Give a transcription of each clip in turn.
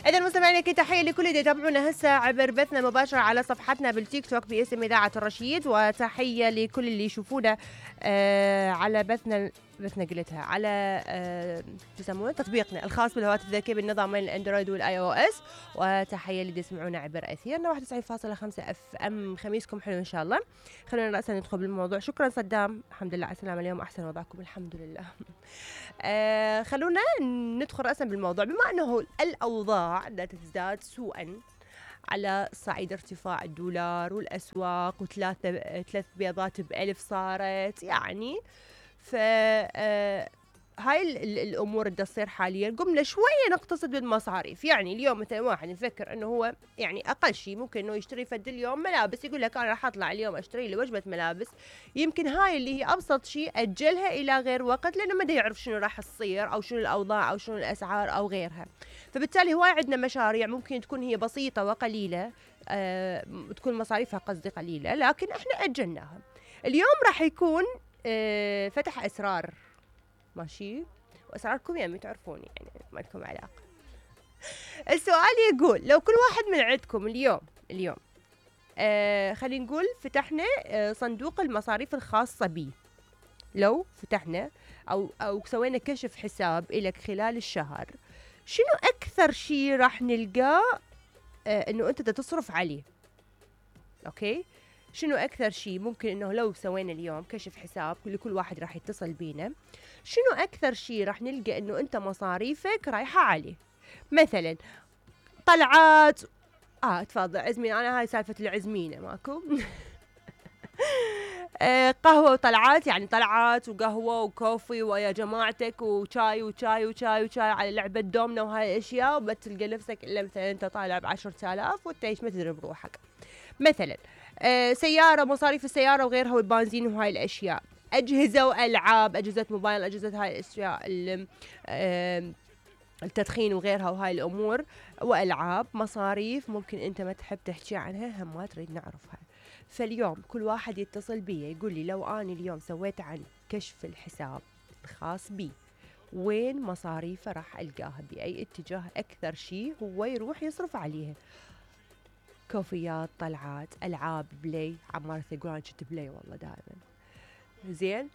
إذا مستمعينا كي تحية لكل اللي يتابعونا هسه عبر بثنا مباشر على صفحتنا بالتيك توك باسم إذاعة الرشيد، وتحية لكل اللي يشوفونا على بثنا قلتها على تسمونه تطبيقنا الخاص بالهواتف الذكية بالنظامين الأندرويد والآي أو إس، وتحية اللي يسمعونا عبر أثيرنا 91.5 اف ام. خميسكم حلو إن شاء الله. خلونا رأسا ندخل بالموضوع. شكرا صدام، الحمد لله على السلامة، اليوم أحسن وضعكم الحمد لله. خلونا ندخل رأسا بالموضوع. بما أنه الأوضاع لا تزداد سوءا على صعيد ارتفاع الدولار والأسواق، ثلاث بيضات ب1000 صارت يعني، ف هاي الأمور اللي تصير حاليا قمنا شوية نقتصد بالمصاريف. يعني اليوم مثلا واحد يفكر أنه هو يعني أقل شيء ممكن أنه يشتري فد اليوم ملابس، يقول لك أنا راح أطلع اليوم أشتري لي وجبة ملابس، يمكن هاي اللي هي أبسط شيء أجلها إلى غير وقت، لأنه ما دا يعرف شنو راح تصير أو شنو الأوضاع أو شنو الأسعار أو غيرها. فبالتالي هواي عندنا مشاريع ممكن تكون هي بسيطة وقليلة، تكون مصاريفها قصدي قليلة، لكن إحنا أجلناها. اليوم راح يكون فتح أسرار، ماشي، وأسراركم يعني تعرفوني يعني ما لكم علاقة. السؤال يقول لو كل واحد من عندكم اليوم خلينا نقول فتحنا صندوق المصاريف الخاصة بي، لو فتحنا أو سوينا كشف حساب إلك خلال الشهر، شنو أكثر شيء راح نلقاه إنه أنت تصرف عليه؟ أوكي، شنو أكثر شيء ممكن إنه لو سوينا اليوم كشف حساب لكل واحد راح يتصل بينا، شنو أكثر شيء راح نلقى إنه أنت مصاريفك رايحة عليه؟ مثلا طلعات، تفضل عزمين، أنا هاي سالفة العزمينة ماكو. قهوة وطلعات، يعني طلعات وقهوة وكوفي ويا جماعتك وشاي وشاي وشاي وشاي على لعبة دومنا وهاي الأشياء، وبتلقى نفسك إلا مثلا أنت طالع ب10,000 وتعيش ما تدري بروحك. مثلا سيارة، مصاريف السيارة وغيرها والبنزين وهاي الأشياء، أجهزة وألعاب، أجهزة موبايل، أجهزة هاي الأشياء، التدخين وغيرها وهاي الأمور وألعاب، مصاريف ممكن أنت ما تحب تحكي عنها، هم ما تريد نعرفها. فاليوم كل واحد يتصل بي يقول لي لو أنا اليوم سويت عن كشف الحساب الخاص بي وين مصاريفه راح ألقاها بأي اتجاه أكثر شيء هو يروح يصرف عليها. كوفيات، طلعات، ألعاب، بلاي، عمار ثقوان شت بلاي والله دائما زين،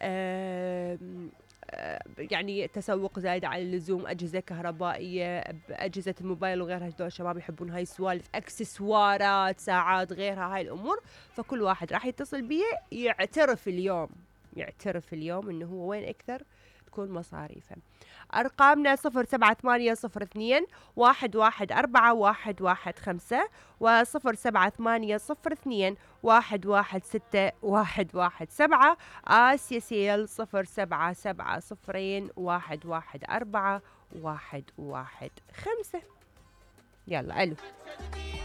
يعني تسوق زايد عن اللزوم، أجهزة كهربائية، أجهزة الموبايل وغيرها، هدول الشباب يحبون هاي السوالف، أكسسوارات، ساعات، غيرها هاي الأمور. فكل واحد راح يتصل بيه يعترف اليوم إنه هو وين أكثر تكون مصاريفه. أرقامنا 078021141115 و0780211617. آسيا سيل 077021141115. يلا ألو.